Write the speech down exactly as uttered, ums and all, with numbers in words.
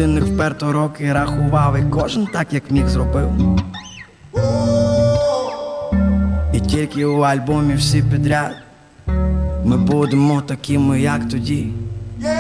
годинник вперто роки рахував, і кожен так, як міг, зробив. І тільки у альбомі всі підряд ми будемо такими, як тоді.